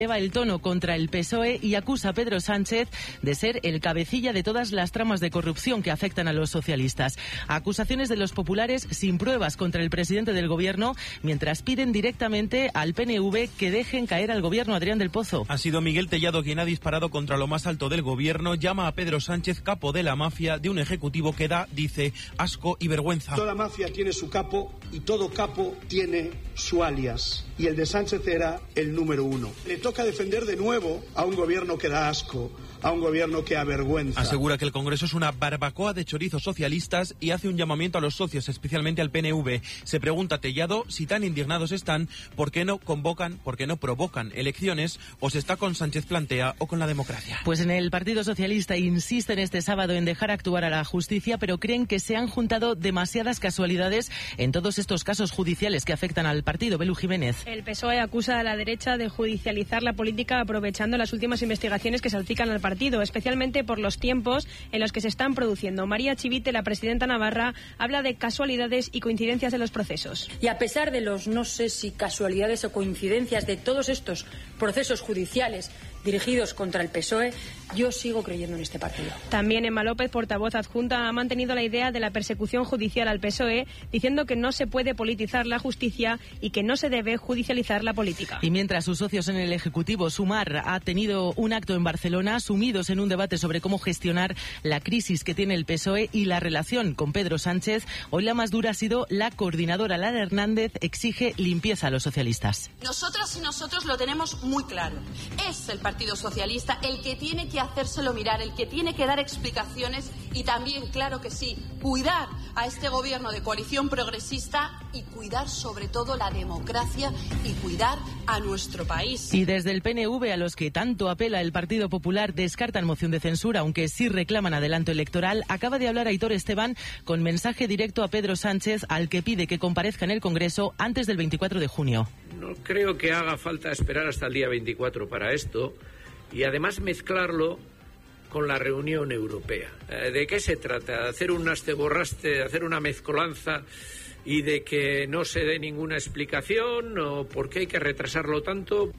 Eleva el tono contra el PSOE y acusa a Pedro Sánchez de ser el cabecilla de todas las tramas de corrupción que afectan a los socialistas. Acusaciones de los populares sin pruebas contra el presidente del gobierno, mientras piden directamente al PNV que dejen caer al gobierno. Adrián del Pozo. Ha sido Miguel Tellado quien ha disparado contra lo más alto del gobierno. Llama a Pedro Sánchez capo de la mafia, de un ejecutivo que da, dice, asco y vergüenza. Toda mafia tiene su capo y todo capo tiene su alias. Y el de Sánchez era el número 1. Le toca defender de nuevo a un gobierno que da asco, a un gobierno que avergüenza. Asegura que el Congreso es una barbacoa de chorizos socialistas y hace un llamamiento a los socios, especialmente al PNV. Se pregunta Tellado si tan indignados están, ¿por qué no convocan, por qué no provocan elecciones? ¿O se está con Sánchez plantea o con la democracia? Pues en el Partido Socialista insisten este sábado en dejar actuar a la justicia, pero creen que se han juntado demasiadas casualidades en todos estos casos judiciales que afectan al partido. Belu Jiménez. El PSOE acusa a la derecha de judicializar la política aprovechando las últimas investigaciones que salpican al partido, especialmente por los tiempos en los que se están produciendo. María Chivite, la presidenta navarra, habla de casualidades y coincidencias de los procesos. Y a pesar de los, no sé si casualidades o coincidencias de todos estos procesos judiciales dirigidos contra el PSOE, yo sigo creyendo en este partido. También Emma López, portavoz adjunta, ha mantenido la idea de la persecución judicial al PSOE, diciendo que no se puede politizar la justicia y que no se debe judicializar la política. Y mientras sus socios en el Ejecutivo, Sumar, ha tenido un acto en Barcelona, sumidos en un debate sobre cómo gestionar la crisis que tiene el PSOE y la relación con Pedro Sánchez, hoy la más dura ha sido la coordinadora Lara Hernández, exige limpieza a los socialistas. Nosotras y nosotros lo tenemos muy claro. Es el Partido Socialista el que tiene que hacérselo mirar, el que tiene que dar explicaciones y también, claro que sí, cuidar a este gobierno de coalición progresista y cuidar sobre todo la democracia y cuidar a nuestro país. Y desde el PNV, a los que tanto apela el Partido Popular, descartan moción de censura, aunque sí reclaman adelanto electoral. Acaba de hablar Aitor Esteban con mensaje directo a Pedro Sánchez, al que pide que comparezca en el Congreso antes del 24 de junio. No creo que haga falta esperar hasta el día 24 para esto y además mezclarlo con la reunión europea. ¿De qué se trata? ¿Hacer un asteborraste, hacer una mezcolanza y de que no se dé ninguna explicación o por qué hay que retrasarlo tanto?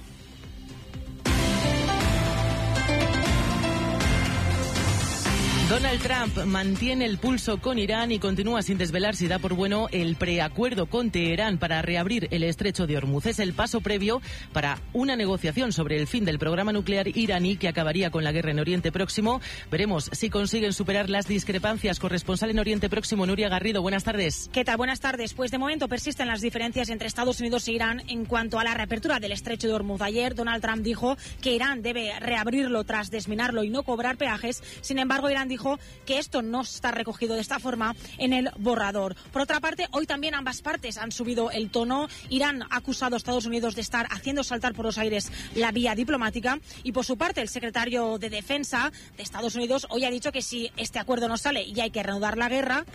Donald Trump mantiene el pulso con Irán y continúa sin desvelar si da por bueno el preacuerdo con Teherán para reabrir el estrecho de Hormuz. Es el paso previo para una negociación sobre el fin del programa nuclear iraní que acabaría con la guerra en Oriente Próximo. Veremos si consiguen superar las discrepancias. Corresponsal en Oriente Próximo, Nuria Garrido, buenas tardes. ¿Qué tal? Buenas tardes. Pues de momento persisten las diferencias entre Estados Unidos e Irán en cuanto a la reapertura del estrecho de Hormuz. Ayer Donald Trump dijo que Irán debe reabrirlo tras desminarlo y no cobrar peajes. Sin embargo, Irán dijo que esto no está recogido de esta forma en el borrador. Por otra parte, hoy también ambas partes han subido el tono. Irán ha acusado a Estados Unidos de estar haciendo saltar por los aires la vía diplomática y por su parte el secretario de Defensa de Estados Unidos hoy ha dicho que si este acuerdo no sale y hay que reanudar la guerra,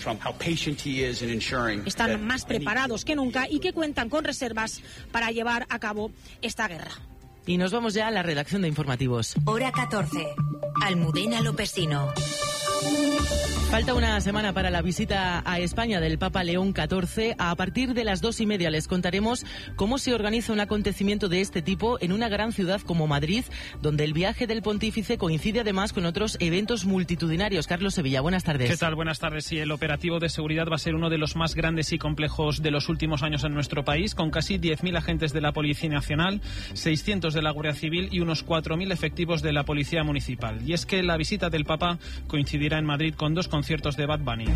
están más preparados que nunca y que cuentan con reservas para llevar a cabo esta guerra. Y nos vamos ya a la redacción de informativos. Hora 14. Almudena Lopesino. Falta una semana para la visita a España del Papa León XIV. A partir de las 2:30 les contaremos cómo se organiza un acontecimiento de este tipo en una gran ciudad como Madrid, donde el viaje del pontífice coincide además con otros eventos multitudinarios. Carlos Sevilla, buenas tardes. ¿Qué tal? Buenas tardes. Sí, el operativo de seguridad va a ser uno de los más grandes y complejos de los últimos años en nuestro país, con casi 10.000 agentes de la Policía Nacional, 600 de la Guardia Civil y unos 4.000 efectivos de la Policía Municipal. Y es que la visita del Papa coincidirá en Madrid con dos conciertos de Bad Bunny.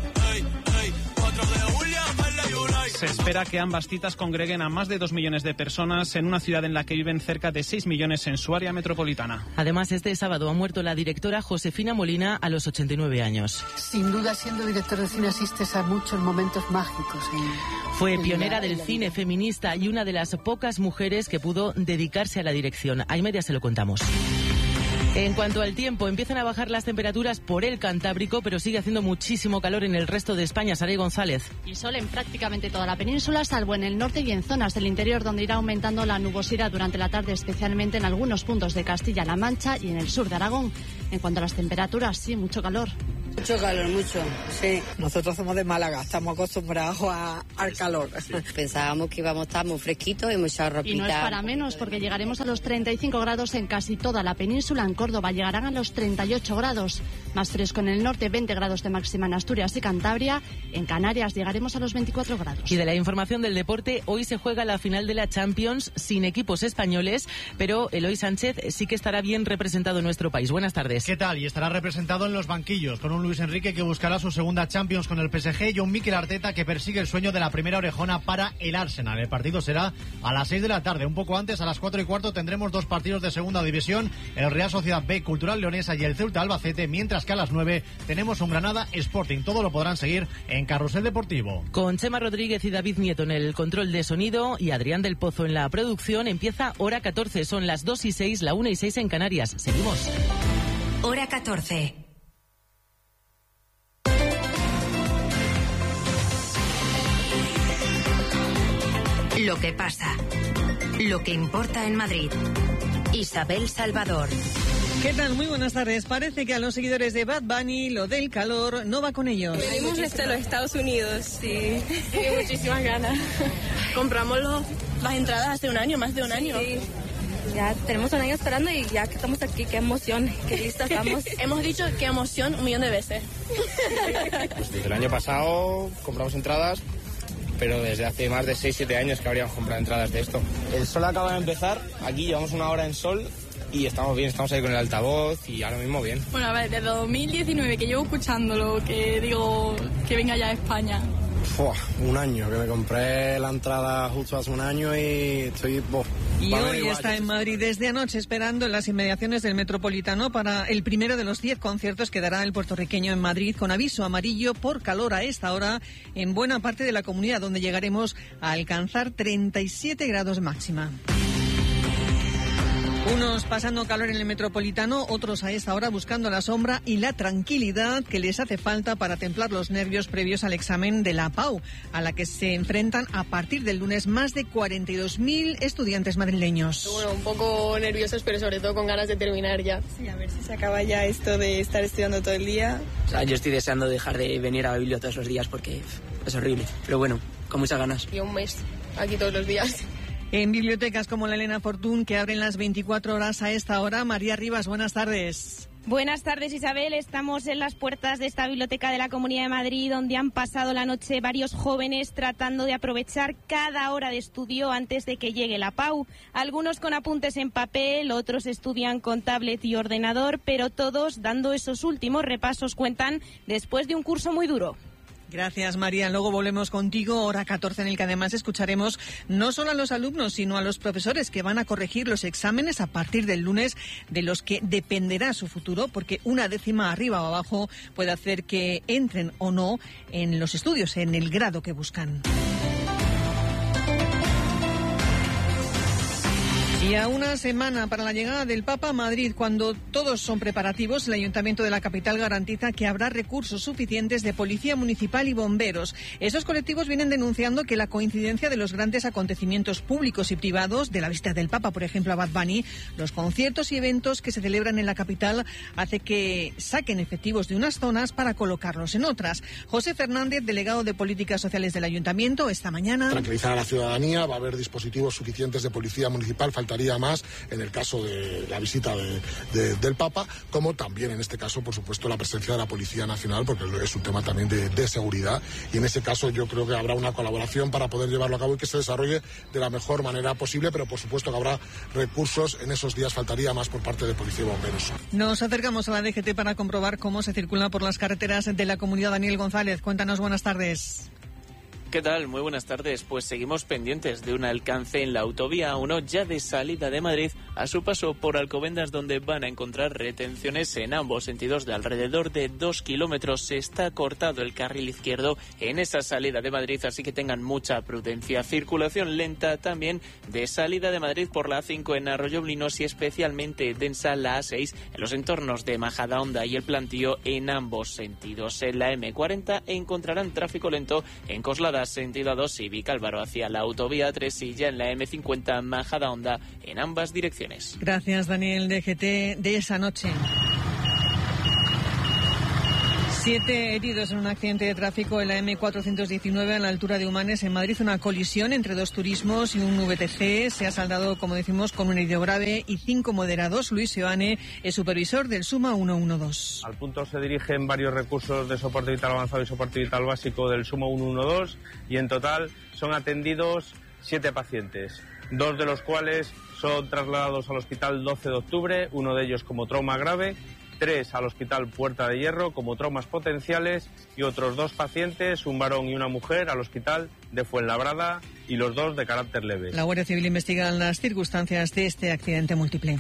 Se espera que ambas citas congreguen a más de 2 millones de personas en una ciudad en la que viven cerca de 6 millones en su área metropolitana. Además, este sábado ha muerto la directora Josefina Molina a los 89 años. Sin duda, siendo director de cine asistes a muchos momentos mágicos. Fue pionera del cine feminista y una de las pocas mujeres que pudo dedicarse a la dirección. A media se lo contamos. En cuanto al tiempo, empiezan a bajar las temperaturas por el Cantábrico, pero sigue haciendo muchísimo calor en el resto de España. Saray González. Y sol en prácticamente toda la península, salvo en el norte y en zonas del interior, donde irá aumentando la nubosidad durante la tarde, especialmente en algunos puntos de Castilla-La Mancha y en el sur de Aragón. En cuanto a las temperaturas, sí, mucho calor. Mucho calor, mucho, sí. Nosotros somos de Málaga, estamos acostumbrados al calor. Pensábamos que íbamos a estar muy fresquitos y mucha ropita. Y no es para menos, porque llegaremos a los 35 grados en casi toda la península. En Córdoba llegarán a los 38 grados. Más fresco en el norte, 20 grados de máxima en Asturias y Cantabria. En Canarias llegaremos a los 24 grados. Y de la información del deporte, hoy se juega la final de la Champions sin equipos españoles, pero Eloy Sánchez sí que estará bien representado en nuestro país. Buenas tardes. ¿Qué tal? Y estará representado en los banquillos, con un Luis Enrique que buscará su segunda Champions con el PSG y un Mikel Arteta que persigue el sueño de la primera orejona para el Arsenal. El partido será a las 6 de la tarde. Un poco antes, a las 4:15, tendremos dos partidos de segunda división, el Real Sociedad B Cultural Leonesa y el Ceuta Albacete, mientras que a las 9 tenemos un Granada Sporting. Todo lo podrán seguir en Carrusel Deportivo. Con Chema Rodríguez y David Nieto en el control de sonido y Adrián del Pozo en la producción, empieza Hora 14. Son las 2:06, la 1:06 en Canarias. Seguimos. Hora 14. Lo que pasa. Lo que importa en Madrid. Isabel Salvador. ¿Qué tal? Muy buenas tardes. Parece que a los seguidores de Bad Bunny lo del calor no va con ellos. Venimos desde los Estados Unidos, sí. Tengo muchísimas ganas. Compramos las entradas hace un año, más de un año. Sí. Ya tenemos un año esperando y ya que estamos aquí, qué emoción, qué lista estamos. Hemos dicho qué emoción 1.000.000 de veces. Pues desde el año pasado compramos entradas, pero desde hace más de 6-7 años que habríamos comprado entradas de esto. El sol acaba de empezar, aquí llevamos una hora en sol y estamos bien, estamos ahí con el altavoz y ahora mismo bien. Bueno, a ver, desde 2019 que llevo escuchándolo, que digo que venga ya a España. Un año, que me compré la entrada justo hace un año y estoy... Y hoy está en Madrid desde anoche esperando en las inmediaciones del Metropolitano para el primero de los 10 conciertos que dará el puertorriqueño en Madrid, con aviso amarillo por calor a esta hora en buena parte de la comunidad, donde llegaremos a alcanzar 37 grados máxima. Unos pasando calor en el Metropolitano, otros a esta hora buscando la sombra y la tranquilidad que les hace falta para templar los nervios previos al examen de la PAU, a la que se enfrentan a partir del lunes más de 42.000 estudiantes madrileños. Bueno, un poco nerviosos, pero sobre todo con ganas de terminar ya. Sí, a ver si se acaba ya esto de estar estudiando todo el día. O sea, yo estoy deseando dejar de venir a la biblioteca todos los días porque es horrible, pero bueno, con muchas ganas. Y un mes aquí todos los días. En bibliotecas como la Elena Fortún, que abren las 24 horas a esta hora. María Rivas, buenas tardes. Buenas tardes, Isabel. Estamos en las puertas de esta biblioteca de la Comunidad de Madrid, donde han pasado la noche varios jóvenes tratando de aprovechar cada hora de estudio antes de que llegue la PAU. Algunos con apuntes en papel, otros estudian con tablet y ordenador, pero todos dando esos últimos repasos, cuentan, después de un curso muy duro. Gracias, María. Luego volvemos contigo, hora 14, en el que además escucharemos no solo a los alumnos, sino a los profesores que van a corregir los exámenes a partir del lunes, de los que dependerá su futuro, porque una décima arriba o abajo puede hacer que entren o no en los estudios, en el grado que buscan. Y a una semana para la llegada del Papa a Madrid, cuando todos son preparativos, el Ayuntamiento de la capital garantiza que habrá recursos suficientes de policía municipal y bomberos. Esos colectivos vienen denunciando que la coincidencia de los grandes acontecimientos públicos y privados, de la visita del Papa, por ejemplo, a Bad Bunny, los conciertos y eventos que se celebran en la capital, hace que saquen efectivos de unas zonas para colocarlos en otras. José Fernández, delegado de Políticas Sociales del Ayuntamiento, esta mañana... Tranquilizar a la ciudadanía, va a haber dispositivos suficientes de policía municipal, faltaría más en el caso de la visita del Papa, como también en este caso, por supuesto, la presencia de la Policía Nacional, porque es un tema también de seguridad, y en ese caso yo creo que habrá una colaboración para poder llevarlo a cabo y que se desarrolle de la mejor manera posible, pero por supuesto que habrá recursos en esos días, faltaría más por parte de Policía y Bomberos. Nos acercamos a la DGT para comprobar cómo se circula por las carreteras de la comunidad. Daniel González, cuéntanos, buenas tardes. ¿Qué tal? Muy buenas tardes. Pues seguimos pendientes de un alcance en la autovía 1 ya de salida de Madrid a su paso por Alcobendas, donde van a encontrar retenciones en ambos sentidos de alrededor de 2 kilómetros. Se está cortado el carril izquierdo en esa salida de Madrid, así que tengan mucha prudencia. Circulación lenta también de salida de Madrid por la A5 en Arroyomolinos y especialmente densa la A6 en los entornos de Majadahonda y el Plantío en ambos sentidos. En la M40 encontrarán tráfico lento en Coslada sentido A2 y Vicálvaro hacia la autovía 3 y ya en la M50 Majadahonda en ambas direcciones. Gracias, Daniel, DGT de esa noche. 7 heridos en un accidente de tráfico en la M419 a la altura de Humanes, en Madrid. Una colisión entre 2 turismos y un VTC. Se ha saldado, como decimos, con un herido grave y 5 moderados. Luis Seoane es supervisor del SUMA 112. Al punto se dirigen varios recursos de soporte vital avanzado y soporte vital básico del SUMA 112 y en total son atendidos 7 pacientes, 2 de los cuales son trasladados al hospital 12 de octubre, uno de ellos como trauma grave, 3 al Hospital Puerta de Hierro como traumas potenciales y otros 2 pacientes, un varón y una mujer, al Hospital de Fuenlabrada y los 2 de carácter leve. La Guardia Civil investiga las circunstancias de este accidente múltiple.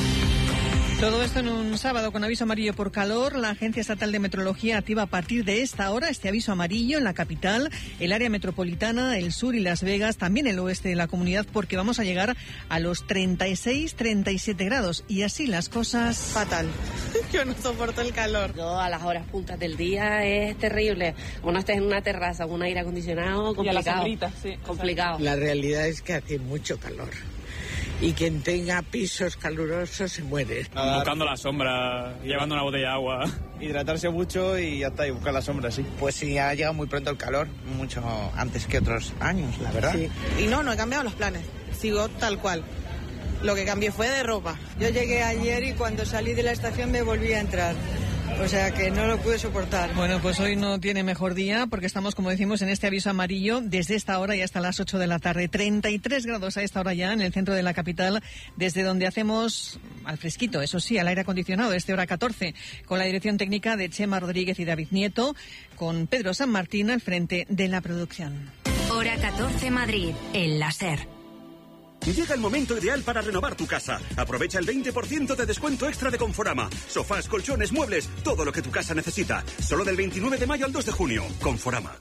Todo esto en un sábado con aviso amarillo por calor. La Agencia Estatal de Meteorología activa a partir de esta hora este aviso amarillo en la capital, el área metropolitana, el sur y Las Vegas, también el oeste de la comunidad, porque vamos a llegar a los 36-37 grados y así las cosas fatal. Yo no soporto el calor. Yo a las horas puntas del día es terrible. Uno está en una terraza con un aire acondicionado, complicado. Y a la sombrita, sí. Complicado. La realidad es que hace mucho calor. Y quien tenga pisos calurosos se muere. Buscando la sombra, llevando una botella de agua. Hidratarse mucho y ya está, y buscar la sombra, sí. Pues sí, ha llegado muy pronto el calor, mucho antes que otros años, la verdad. Sí. Y no he cambiado los planes, sigo tal cual. Lo que cambié fue de ropa. Yo llegué ayer y cuando salí de la estación me volví a entrar. O sea que no lo pude soportar. Bueno, pues hoy no tiene mejor día porque estamos, como decimos, en este aviso amarillo desde esta hora y hasta las 8 de la tarde. 33 grados a esta hora ya en el centro de la capital, desde donde hacemos al fresquito, eso sí, al aire acondicionado, desde hora 14, con la dirección técnica de Chema Rodríguez y David Nieto, con Pedro San Martín al frente de la producción. Hora 14 Madrid, el láser. Llega el momento ideal para renovar tu casa. Aprovecha el 20% de descuento extra de Conforama. Sofás, colchones, muebles, todo lo que tu casa necesita. Solo del 29 de mayo al 2 de junio. Conforama.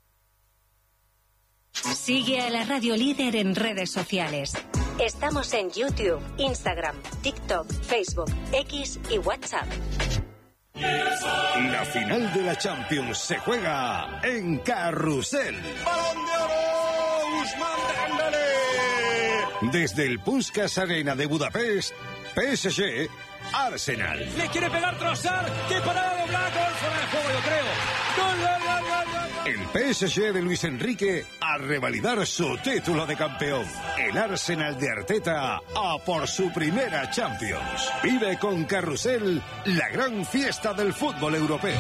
Sigue a la Radio Líder en redes sociales. Estamos en YouTube, Instagram, TikTok, Facebook, X y WhatsApp. La final de la Champions se juega en Carrusel. ¡Balón de oro! ¡Ousmane Dembélé! Desde el Puskás Arena de Budapest, PSG, Arsenal. Le quiere pegar Trossard, qué parada de Black, gol fuera de juego, yo creo. ¡Gol, gol, gol, gol! El PSG de Luis Enrique a revalidar su título de campeón. El Arsenal de Arteta a por su primera Champions. Vive con Carrusel la gran fiesta del fútbol europeo.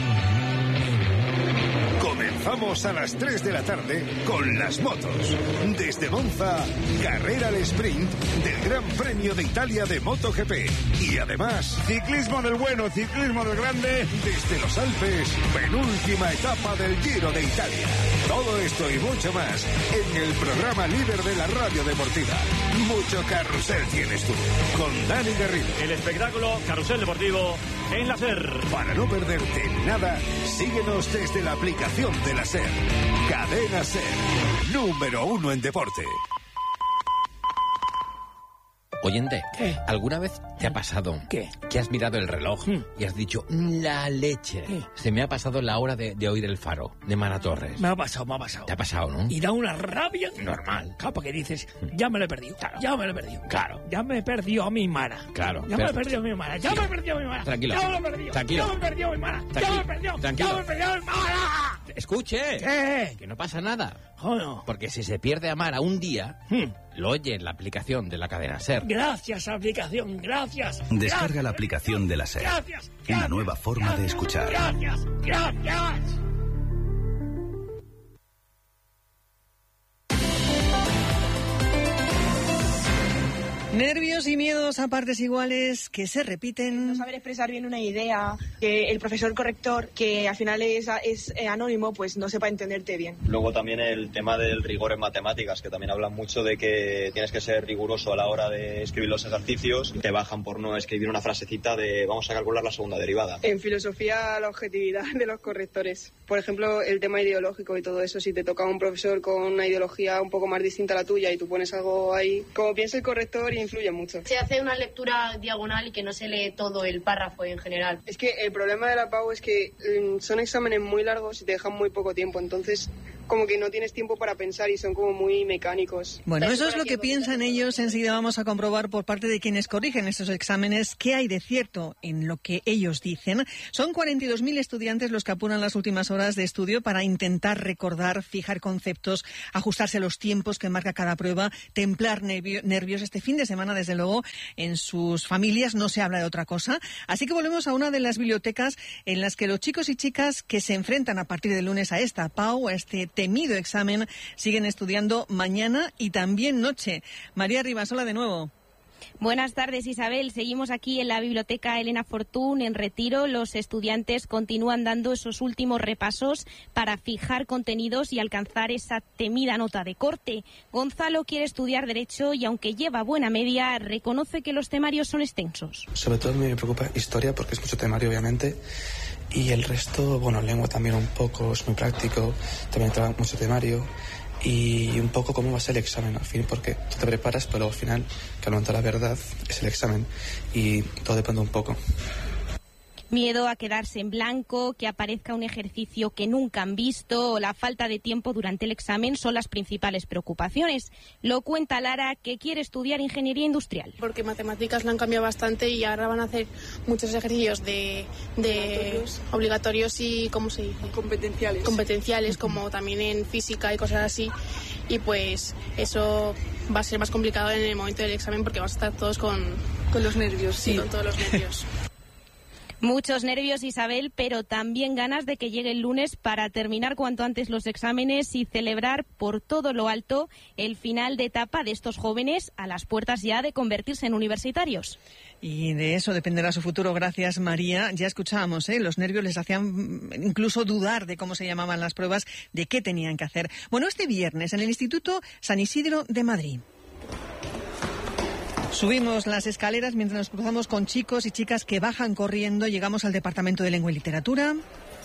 Comenzamos a las 3 de la tarde con las motos. Desde Monza, carrera al sprint del Gran Premio de Italia de MotoGP. Y además, ciclismo del bueno, ciclismo del grande. Desde los Alpes, penúltima etapa del Giro de Italia. Todo esto y mucho más en el programa líder de la radio deportiva. Mucho carrusel tienes tú, con Dani Garrido. El espectáculo Carrusel Deportivo en la SER. Para no perderte nada, síguenos desde la aplicación de la SER. Cadena SER, número 1 en deporte. Oyente, ¿qué? ¿Alguna vez te ha pasado ¿qué? Que has mirado el reloj y has dicho, la leche? ¿Qué? Se me ha pasado la hora de oír el faro de Mara Torres. Me ha pasado. ¿Te ha pasado, no? Y da una rabia. Normal. Claro, porque dices, ya me lo he perdido. Claro. Ya me lo he perdido. Claro. Ya me he perdido a mi Mara. Claro. Ya me he perdido a mi Mara. Ya me he perdido a mi Mara. Tranquilo. Ya me lo he perdido. Tranquilo. Ya me he perdido a mi Mara. Ya me he perdido. Tranquilo. Ya me he perdido a mi Mara. Escuche. ¿Qué? Que no pasa nada. Oh, no. Porque si se pierde a Mara un día, lo oye en la aplicación de la cadena SER. Gracias, aplicación. Gracias. Descarga gracias. la aplicación de la SER. Gracias. Una nueva forma de escuchar. Gracias. Gracias. Nervios y miedos a partes iguales que se repiten. No saber expresar bien una idea, que el profesor corrector, que al final es anónimo, pues no sepa entenderte bien. Luego también el tema del rigor en matemáticas, que también hablan mucho de que tienes que ser riguroso a la hora de escribir los ejercicios. Te bajan por no escribir una frasecita de vamos a calcular la segunda derivada. En filosofía, la objetividad de los correctores. Por ejemplo, el tema ideológico y todo eso. Si te toca un profesor con una ideología un poco más distinta a la tuya y tú pones algo ahí, como piensa el corrector, influye mucho. Se hace una lectura diagonal y que no se lee todo el párrafo en general. Es que el problema de la PAU es que son exámenes muy largos y te dejan muy poco tiempo, entonces como que no tienes tiempo para pensar y son como muy mecánicos. Bueno, eso es lo que piensan ellos. Enseguida vamos a comprobar por parte de quienes corrigen estos exámenes qué hay de cierto en lo que ellos dicen. Son 42.000 estudiantes los que apuran las últimas horas de estudio para intentar recordar, fijar conceptos, ajustarse a los tiempos que marca cada prueba, templar nervios. Este fin de semana, desde luego, en sus familias no se habla de otra cosa. Así que volvemos a una de las bibliotecas en las que los chicos y chicas que se enfrentan a partir del lunes a esta PAU, a este temido examen, siguen estudiando mañana y también noche. María Rivasola, de nuevo. Buenas tardes, Isabel. Seguimos aquí en la Biblioteca Elena Fortún, en Retiro. Los estudiantes continúan dando esos últimos repasos para fijar contenidos y alcanzar esa temida nota de corte. Gonzalo quiere estudiar Derecho y, aunque lleva buena media, reconoce que los temarios son extensos. Sobre todo me preocupa Historia, porque es mucho temario, obviamente. Y el resto, bueno, lengua también un poco, es muy práctico, también trae mucho temario. Y un poco cómo va a ser el examen al fin, porque tú te preparas, pero al final, que al momento de la verdad, es el examen. Y todo depende un poco. Miedo a quedarse en blanco, que aparezca un ejercicio que nunca han visto o la falta de tiempo durante el examen son las principales preocupaciones. Lo cuenta Lara, que quiere estudiar Ingeniería Industrial. Porque matemáticas la han cambiado bastante y ahora van a hacer muchos ejercicios de obligatorios y, ¿cómo se dice? Competenciales, como también en física y cosas así. Y pues eso va a ser más complicado en el momento del examen porque vamos a estar todos con los nervios. Sí, con todos los nervios. Muchos nervios, Isabel, pero también ganas de que llegue el lunes para terminar cuanto antes los exámenes y celebrar por todo lo alto el final de etapa de estos jóvenes a las puertas ya de convertirse en universitarios. Y de eso dependerá su futuro. Gracias, María. Ya escuchábamos, los nervios les hacían incluso dudar de cómo se llamaban las pruebas, de qué tenían que hacer. Bueno, este viernes en el Instituto San Isidro de Madrid. Subimos las escaleras mientras nos cruzamos con chicos y chicas que bajan corriendo. Llegamos al Departamento de Lengua y Literatura.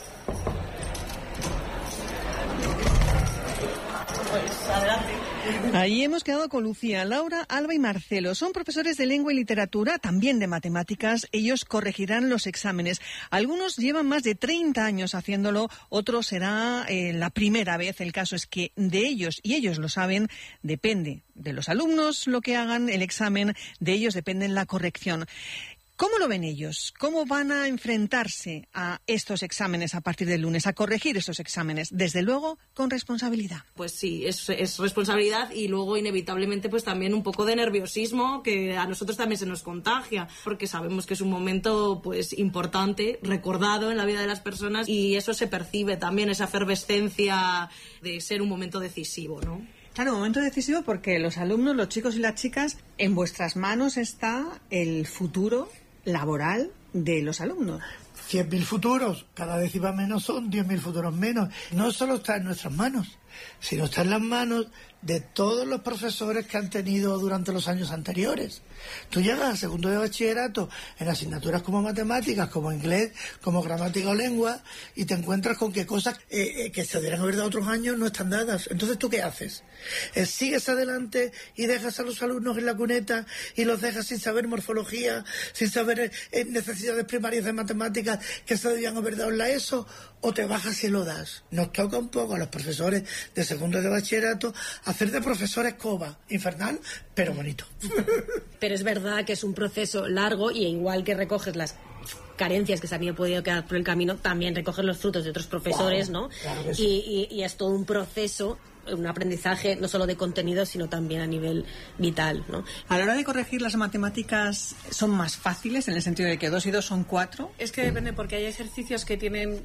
Pues adelante. Ahí hemos quedado con Lucía, Laura, Alba y Marcelo. Son profesores de lengua y literatura, también de matemáticas. Ellos corregirán los exámenes. Algunos llevan más de 30 años haciéndolo, otros será la primera vez. El caso es que de ellos, y ellos lo saben, depende de los alumnos lo que hagan, el examen, de ellos depende la corrección. ¿Cómo lo ven ellos? ¿Cómo van a enfrentarse a estos exámenes a partir del lunes, a corregir esos exámenes? Desde luego, con responsabilidad. Pues sí, es responsabilidad y luego inevitablemente pues también un poco de nerviosismo que a nosotros también se nos contagia, porque sabemos que es un momento pues importante, recordado en la vida de las personas y eso se percibe también, esa efervescencia de ser un momento decisivo, ¿no? Claro, un momento decisivo porque los alumnos, los chicos y las chicas, en vuestras manos está el futuro laboral de los alumnos. 100.000 futuros, cada décima menos son 10.000 futuros menos. No solo está en nuestras manos, sino está en las manos de todos los profesores que han tenido durante los años anteriores. Tú llegas al segundo de bachillerato en asignaturas como matemáticas, como inglés, como gramática o lengua, y te encuentras con que cosas que se deberían haber dado otros años no están dadas. Entonces, ¿tú qué haces? ¿Sigues adelante y dejas a los alumnos en la cuneta y los dejas sin saber morfología, sin saber necesidades primarias de matemáticas que se debían haber dado en la ESO? ¿O te bajas y lo das? Nos toca un poco a los profesores de segundo de bachillerato hacer de profesores coba, infernal, pero bonito. Pero es verdad que es un proceso largo y igual que recoges las carencias que se han podido quedar por el camino, también recoges los frutos de otros profesores, ¿no? Claro que sí. Y es todo un proceso, un aprendizaje no solo de contenido, sino también a nivel vital, ¿no? A la hora de corregir, las matemáticas son más fáciles en el sentido de que 2 y 2 son 4. Es que depende, porque hay ejercicios que tienen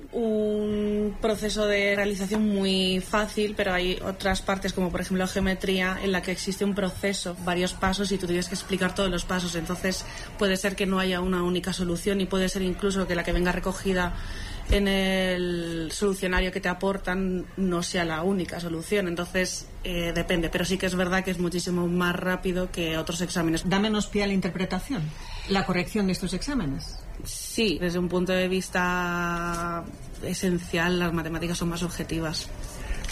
un proceso de realización muy fácil, pero hay otras partes, como por ejemplo geometría, en la que existe un proceso, varios pasos, y tú tienes que explicar todos los pasos. Entonces puede ser que no haya una única solución y puede ser incluso que la que venga recogida en el solucionario que te aportan no sea la única solución. Entonces depende, pero sí que es verdad que es muchísimo más rápido que otros exámenes. Da menos pie a la interpretación, la corrección de estos exámenes. Sí, desde un punto de vista esencial las matemáticas son más objetivas.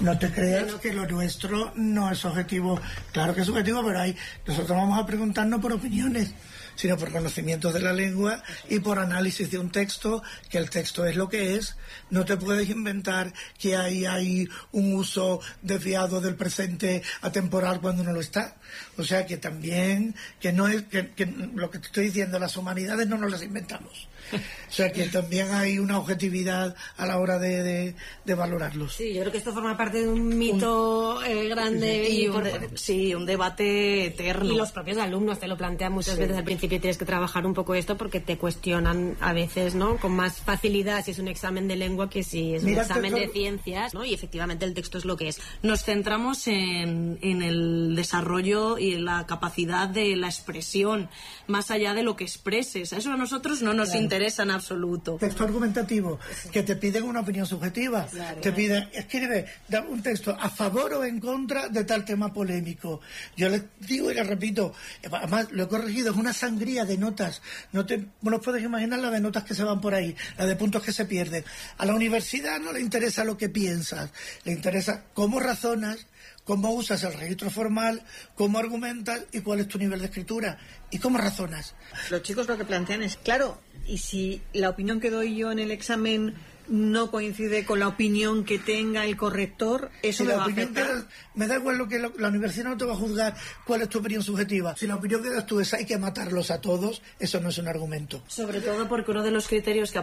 No te creas que lo nuestro no es objetivo. Claro que es objetivo, pero nosotros vamos a preguntarnos por opiniones, sino por conocimientos de la lengua y por análisis de un texto, que el texto es lo que es. No te puedes inventar que hay un uso desviado del presente atemporal cuando no lo está. O sea que también, que no es que lo que te estoy diciendo, las humanidades no nos las inventamos. O sea que también hay una objetividad a la hora de valorarlos. Sí, yo creo que esto forma parte de un mito grande y un debate eterno. Y los propios alumnos te lo plantean muchas veces al principio, tienes que trabajar un poco esto porque te cuestionan a veces, ¿no? Con más facilidad si es un examen de lengua que si es un examen de ciencias, ¿no? Y efectivamente el texto es lo que es. Nos centramos en el desarrollo y en la capacidad de la expresión, más allá de lo que expreses. Eso a nosotros no nos interesa en absoluto. Texto argumentativo, que te piden una opinión subjetiva. Te piden, escribe un texto a favor o en contra de tal tema polémico. Yo les digo y les repito, además lo he corregido, es una sangría de notas. No os podéis imaginar la de notas que se van por ahí, la de puntos que se pierden. A la universidad no le interesa lo que piensas, le interesa cómo razonas, cómo usas el registro formal, cómo argumentas y cuál es tu nivel de escritura y cómo razonas. Los chicos lo que plantean es, claro, y si la opinión que doy yo en el examen no coincide con la opinión que tenga el corrector, eso me va a afectar. Me da igual lo que la universidad no te va a juzgar cuál es tu opinión subjetiva. Si la opinión que das tú es hay que matarlos a todos, eso no es un argumento. Sobre todo porque uno de los criterios que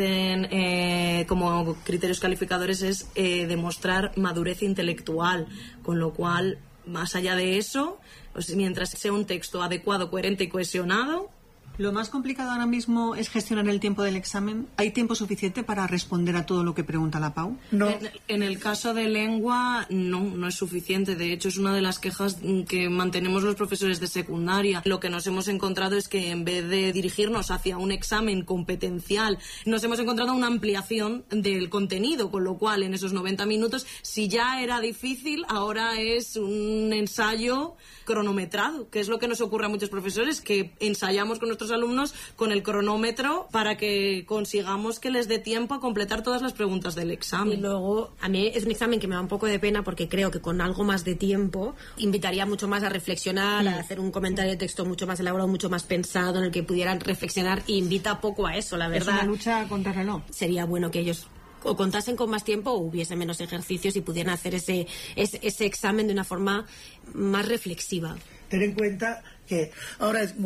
aparecen como criterios calificadores es demostrar madurez intelectual, con lo cual, más allá de eso, pues, mientras sea un texto adecuado, coherente y cohesionado. Lo más complicado ahora mismo es gestionar el tiempo del examen. ¿Hay tiempo suficiente para responder a todo lo que pregunta la PAU? No. En el caso de lengua, no es suficiente. De hecho, es una de las quejas que mantenemos los profesores de secundaria. Lo que nos hemos encontrado es que en vez de dirigirnos hacia un examen competencial, nos hemos encontrado una ampliación del contenido, con lo cual en esos 90 minutos, si ya era difícil, ahora es un ensayo cronometrado, que es lo que nos ocurre a muchos profesores, que ensayamos con nuestros alumnos con el cronómetro para que consigamos que les dé tiempo a completar todas las preguntas del examen. Y luego, a mí es un examen que me da un poco de pena porque creo que con algo más de tiempo invitaría mucho más a reflexionar, a hacer un comentario de texto mucho más elaborado, mucho más pensado, en el que pudieran reflexionar, y invita poco a eso, la verdad. Es una lucha contra el reloj. Sería bueno que ellos o contasen con más tiempo o hubiese menos ejercicios y pudieran hacer ese examen de una forma más reflexiva. Ten en cuenta que ahora es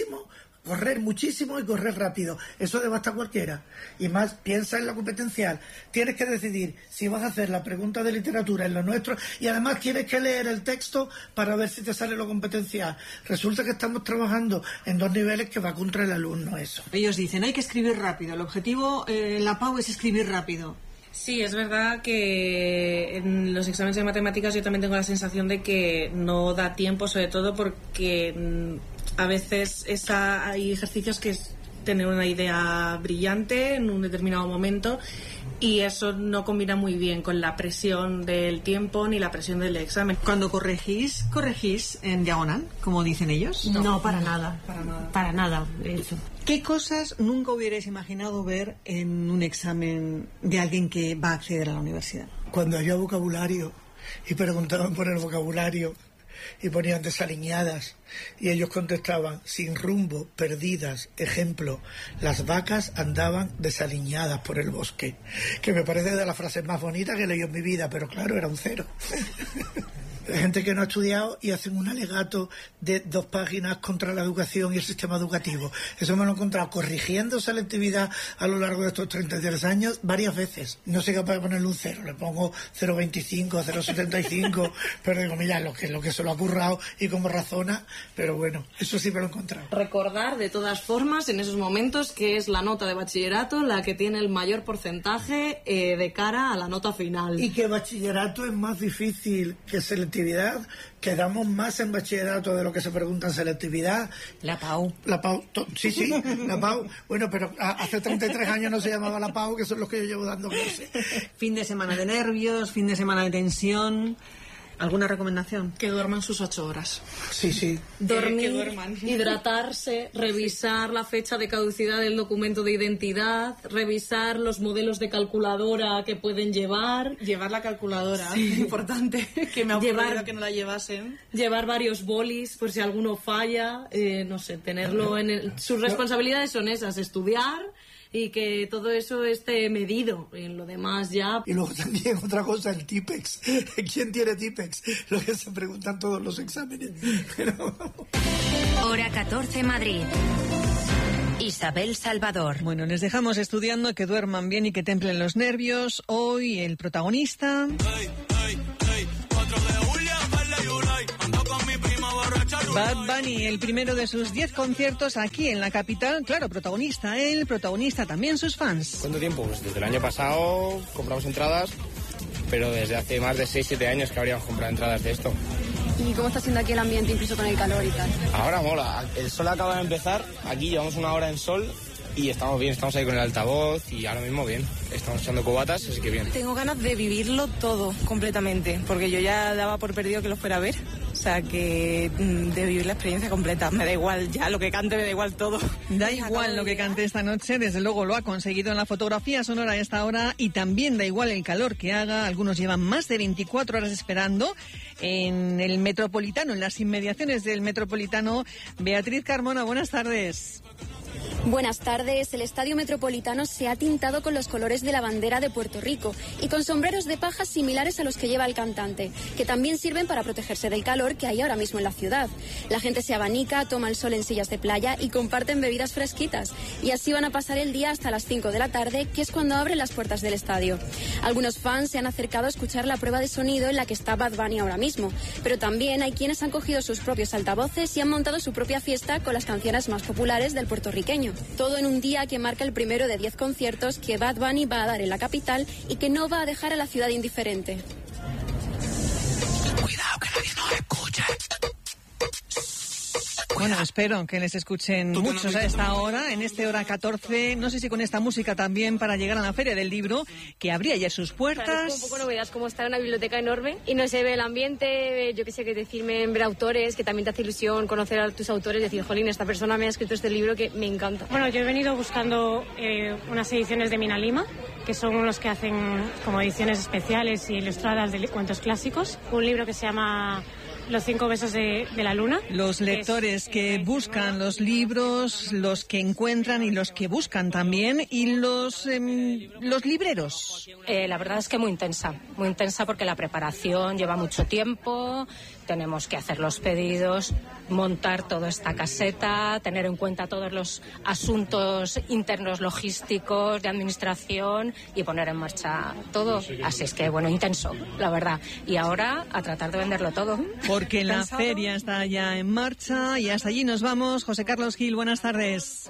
correr muchísimo y correr rápido. Eso devasta a cualquiera. Y más, piensa en la competencial. Tienes que decidir si vas a hacer la pregunta de literatura en lo nuestro y además tienes que leer el texto para ver si te sale lo competencial. Resulta que estamos trabajando en dos niveles que va contra el alumno eso. Ellos dicen, hay que escribir rápido. El objetivo en la PAU es escribir rápido. Sí, es verdad que en los exámenes de matemáticas yo también tengo la sensación de que no da tiempo, sobre todo porque a veces hay ejercicios que es tener una idea brillante en un determinado momento y eso no combina muy bien con la presión del tiempo ni la presión del examen. Cuando corregís en diagonal, como dicen ellos? No, para nada. Para nada, de hecho. ¿Qué cosas nunca hubierais imaginado ver en un examen de alguien que va a acceder a la universidad? Cuando había vocabulario y preguntaban por el vocabulario y ponían desalineadas y ellos contestaban sin rumbo, perdidas. Ejemplo, las vacas andaban desalineadas por el bosque, que me parece de las frases más bonitas que he leído en mi vida, pero claro, era un 0. Gente que no ha estudiado y hacen un alegato de 2 páginas contra la educación y el sistema educativo. Eso me lo he encontrado corrigiendo selectividad a lo largo de estos 33 años varias veces. No soy capaz de ponerle un 0, le pongo 0,25, 0,75, pero digo, mira, lo que se lo ha currado y cómo razona, pero bueno, eso sí me lo he encontrado. Recordar de todas formas en esos momentos que es la nota de bachillerato la que tiene el mayor porcentaje de cara a la nota final. Y que bachillerato es más difícil que selectividad, que damos más en bachillerato de lo que se pregunta en selectividad. La PAU. Sí, la PAU. Bueno, pero hace 33 años no se llamaba la PAU, que son los que yo llevo dando clases. Fin de semana de nervios, fin de semana de tensión. ¿Alguna recomendación? Que duerman sus 8 horas. Sí. Dormir, que duerman. hidratarse, revisar la fecha de caducidad del documento de identidad, revisar los modelos de calculadora que pueden llevar. Llevar la calculadora, importante, que me ha ocurrido que no la llevasen. Llevar varios bolis por si alguno falla, no sé, tenerlo en sus responsabilidades son esas, estudiar y que todo eso esté medido. En lo demás ya... Y luego también otra cosa, el TIPEX. ¿Quién tiene TIPEX? Lo que se preguntan todos los exámenes. Hora 14 Madrid. Isabel Salvador. Bueno, les dejamos estudiando, que duerman bien y que templen los nervios. Hoy el protagonista... Bad Bunny, el primero de sus 10 conciertos aquí en la capital. Claro, protagonista él, protagonista también sus fans. ¿Cuánto tiempo? Pues desde el año pasado compramos entradas, pero desde hace más de 6-7 años que habríamos comprado entradas de esto. ¿Y cómo está siendo aquí el ambiente, incluso con el calor y tal? Ahora mola, el sol acaba de empezar, aquí llevamos una hora en sol y estamos bien, estamos ahí con el altavoz y ahora mismo bien, estamos echando cubatas, así que bien. Tengo ganas de vivirlo todo completamente, porque yo ya daba por perdido que lo fuera a ver, o sea que de vivir la experiencia completa, me da igual ya lo que cante, me da igual todo. Da igual lo que cante esta noche, desde luego lo ha conseguido en la fotografía sonora a esta hora, y también da igual el calor que haga. Algunos llevan más de 24 horas esperando en el Metropolitano, en las inmediaciones del Metropolitano. Beatriz Carmona, buenas tardes. Buenas tardes. El Estadio Metropolitano se ha tintado con los colores de la bandera de Puerto Rico y con sombreros de paja similares a los que lleva el cantante, que también sirven para protegerse del calor que hay ahora mismo en la ciudad. La gente se abanica, toma el sol en sillas de playa y comparten bebidas fresquitas. Y así van a pasar el día hasta las 5 de la tarde, que es cuando abren las puertas del estadio. Algunos fans se han acercado a escuchar la prueba de sonido en la que está Bad Bunny ahora mismo, pero también hay quienes han cogido sus propios altavoces y han montado su propia fiesta con las canciones más populares del puertorriqueño. Todo en un día que marca el primero de 10 conciertos que Bad Bunny va a dar en la capital y que no va a dejar a la ciudad indiferente. Cuidado que nadie nos escuche. Bueno, espero que les escuchen muchos a esta hora, en esta hora 14. No sé si con esta música también para llegar a la Feria del Libro, que abría ya sus puertas. Un poco novedad, como estar en una biblioteca enorme y no se ve el ambiente, yo qué sé, que decirme, ver autores, que también te hace ilusión conocer a tus autores, decir, jolín, esta persona me ha escrito este libro que me encanta. Bueno, yo he venido buscando unas ediciones de Mina Lima, que son los que hacen como ediciones especiales y ilustradas de cuentos clásicos. Un libro que se llama Los 5 besos de la luna. Los lectores que buscan los libros, los que encuentran y los que buscan también, y los libreros. La verdad es que muy intensa porque la preparación lleva mucho tiempo, tenemos que hacer los pedidos, montar toda esta caseta, tener en cuenta todos los asuntos internos logísticos, de administración y poner en marcha todo. Así es que, bueno, intenso, la verdad. Y ahora a tratar de venderlo todo. Porque la feria está ya en marcha y hasta allí nos vamos. José Carlos Gil, buenas tardes.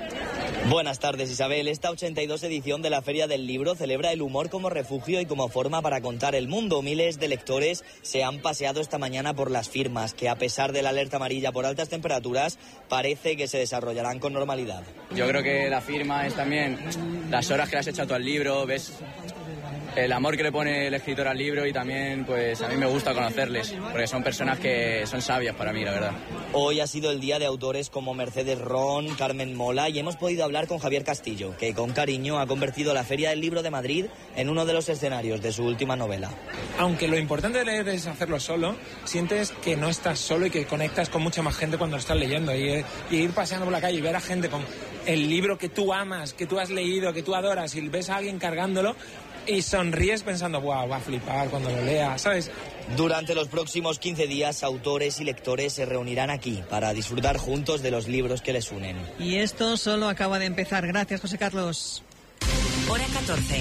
Buenas tardes, Isabel. Esta 82 edición de la Feria del Libro celebra el humor como refugio y como forma para contar el mundo. Miles de lectores se han paseado esta mañana por las firmas, que a pesar de la alerta amarilla por altas temperaturas, parece que se desarrollarán con normalidad. Yo creo que la firma es también las horas que le has echado al libro, ves el amor que le pone el escritor al libro y también, pues, a mí me gusta conocerles, porque son personas que son sabias para mí, la verdad. Hoy ha sido el día de autores como Mercedes Ron, Carmen Mola, y hemos podido hablar con Javier Castillo, que con cariño ha convertido la Feria del Libro de Madrid en uno de los escenarios de su última novela. Aunque lo importante de leer es hacerlo solo, sientes que no estás solo y que conectas con mucha más gente cuando lo estás leyendo, y ir paseando por la calle y ver a gente con el libro que tú amas, que tú has leído, que tú adoras, y ves a alguien cargándolo y sonríes pensando, wow, va a flipar cuando lo lea, ¿sabes? Durante los próximos 15 días, autores y lectores se reunirán aquí para disfrutar juntos de los libros que les unen. Y esto solo acaba de empezar. Gracias, José Carlos. Hora 14.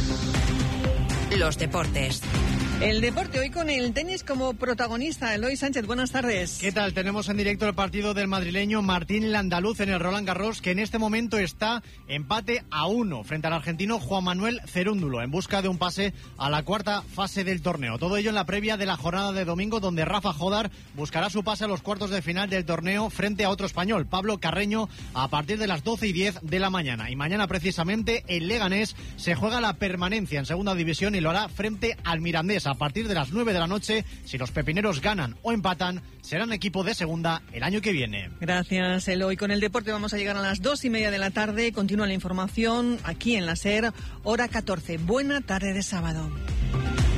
Los deportes. El deporte hoy con el tenis como protagonista. Eloy Sánchez, buenas tardes. ¿Qué tal? Tenemos en directo el partido del madrileño Martín Landaluz en el Roland Garros, que en este momento está empate a 1 frente al argentino Juan Manuel Cerúndulo, en busca de un pase a la cuarta fase del torneo. Todo ello en la previa de la jornada de domingo, donde Rafa Jodar buscará su pase a los cuartos de final del torneo frente a otro español, Pablo Carreño, a partir de las 12:10 de la mañana. Y mañana, precisamente, el Leganés se juega la permanencia en segunda división y lo hará frente al Mirandés. martes a partir de las 9 de la noche. Si los pepineros ganan o empatan, serán equipo de segunda el año que viene. Gracias, Eloy. Con el deporte vamos a llegar a las 2:30 de la tarde. Continúa la información aquí en la SER, hora 14. Buena tarde de sábado.